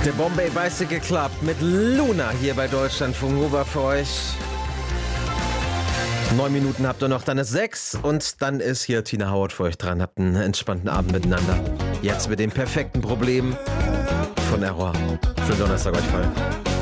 Der Bombay Bicycle Club mit Luna hier bei Deutschlandfunk Nova für euch. 9 Minuten habt ihr noch, dann ist 6 und dann ist hier Tina Howard für euch dran. Habt einen entspannten Abend miteinander. Jetzt mit dem perfekten Problem von Error. Schönen Donnerstag euch voll.